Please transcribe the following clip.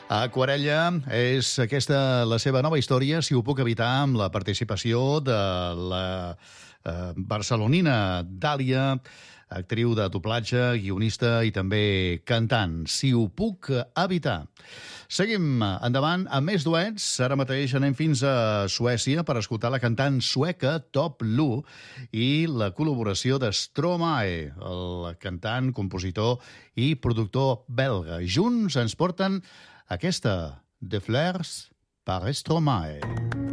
Aquarella és aquesta la seva nova història, si ho puc evitar, amb la participació de la barcelonina Dàlia, actriu de doblatge, guionista i també cantant. Si ho puc evitar. Seguim endavant amb més duets. Ara mateix anem fins a Suècia per escoltar la cantant sueca Top Lu i la col·laboració de Stromae, el cantant, compositor i productor belga. Junts ens porten aquesta, De Fleurs par Stromae.